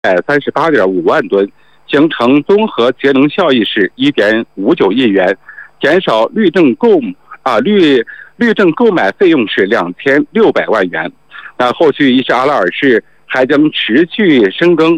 38.5万吨，形成综合节能效益是1.59亿元，减少绿证购买费用是2600万元。那后续伊什阿拉尔市还将持续深耕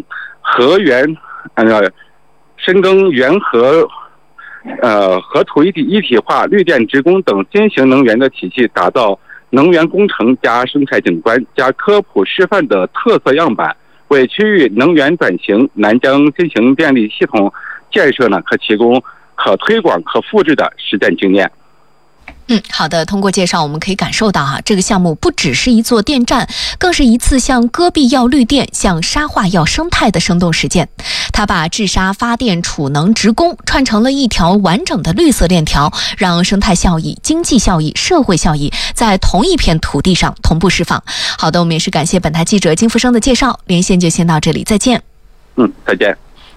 原核土一体化、绿电职工等新型能源的体系，打造能源工程加生态景观加科普示范的特色样板，为区域能源转型、南疆新型电力系统建设可提供可推广、可复制的实践经验。 好的。通过介绍，我们可以感受到这个项目不只是一座电站，更是一次向戈壁要绿电、向沙化要生态的生动实践。它把治沙、发电、储能、职工串成了一条完整的绿色链条，让生态效益、经济效益、社会效益在同一片土地上同步释放。好的，我们也是感谢本台记者金福生的介绍，连线就先到这里，再见。 再见。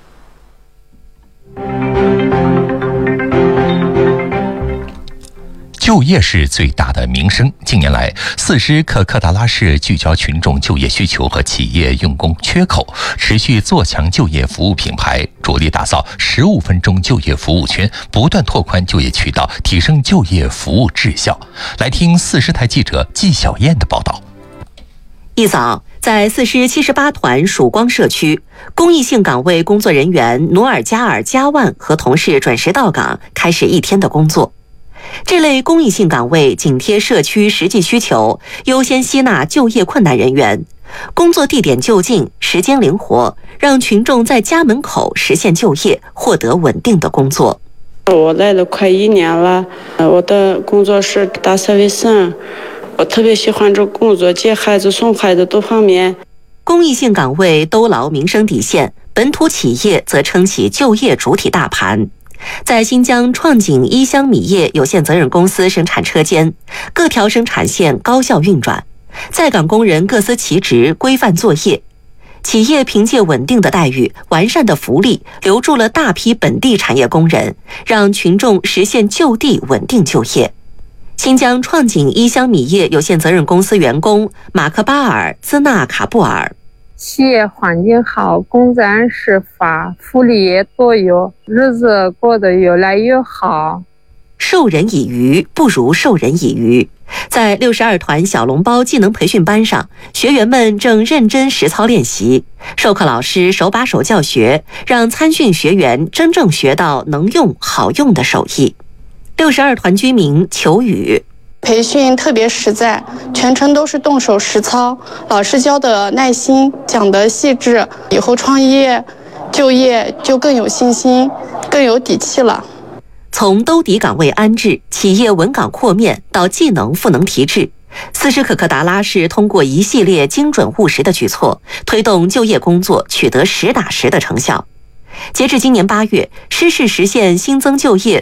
就业是最大的民生。近年来，四师可克达拉市聚焦群众就业需求和企业用工缺口，持续做强就业服务品牌，着力打造15分钟就业服务圈，不断拓宽就业渠道，提升就业服务质效。来听四师台记者季小燕的报道。 一早，在四师78团曙光社区，公益性岗位工作人员努尔加尔加万和同事准时到岗，开始一天的工作。这类公益性岗位紧贴社区实际需求，优先吸纳就业困难人员，工作地点就近，时间灵活，让群众在家门口实现就业，获得稳定的工作。 我来了快1年了，我的工作是打扫卫生，我特别喜欢这工作，接孩子、送孩子多方面。 公益性岗位兜牢民生底线，本土企业则撑起就业主体大盘。在新疆创锦一香米业有限责任公司生产车间，各条生产线高效运转，在岗工人各司其职，规范作业。企业凭借稳定的待遇、完善的福利，留住了大批本地产业工人，让群众实现就地稳定就业。新疆创锦一香米业有限责任公司员工马克巴尔·兹纳卡布尔。 企业环境好，工资按时发，福利也多有，日子过得越来越好。 授人以鱼不如授人以渔。在62团小笼包技能培训班上，学员们正认真实操练习，授课老师手把手教学，让参训学员真正学到能用好用的手艺。62团居民求雨。 培训特别实在，全程都是动手实操，老师教的耐心，讲的细致，以后创业就业就更有信心，更有底气了。 从兜底岗位安置、企业稳岗扩面到技能赋能提质，四师可克达拉市通过一系列精准务实的举措，推动就业工作取得实打实的成效。截至今年8月，师市实现新增就业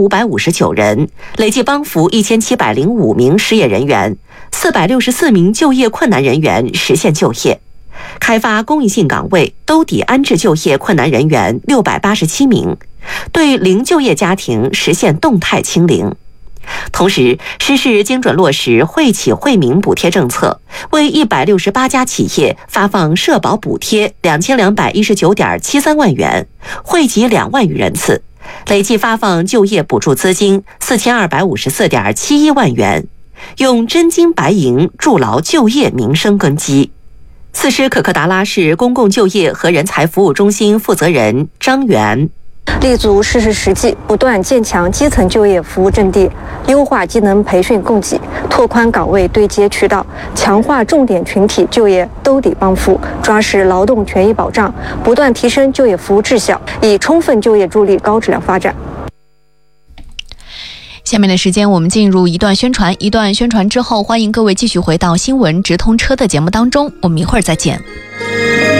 4559人，累计帮扶1705名失业人员，464名就业困难人员实现就业，开发公益性岗位，兜底安置就业困难人员687名，对零就业家庭实现动态清零。同时，师市精准落实惠企惠民补贴政策，为168家企业发放社保补贴2219.73万元，惠及2万余人次，累计发放就业补助资金4254.71万元，用真金白银筑牢就业民生根基。四师可克达拉市公共就业和人才服务中心负责人张元。 立足实施实际，不断建强基层就业服务阵地，优化技能培训供给，拓宽岗位对接渠道，强化重点群体就业兜底帮扶，抓实劳动权益保障，不断提升就业服务质效，以充分就业助力高质量发展。 下面的时间我们进入一段宣传，一段宣传之后，欢迎各位继续回到新闻直通车的节目当中，我们一会儿再见。